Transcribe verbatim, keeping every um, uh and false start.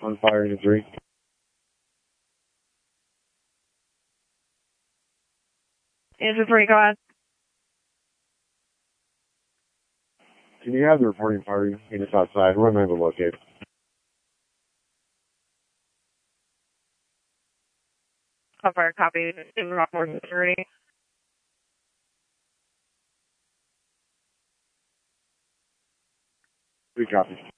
On fire in three. Engine three, go ahead. Can you have the reporting fire units outside? We're unable to locate. On fire, copy. In Rockmore security. We copy.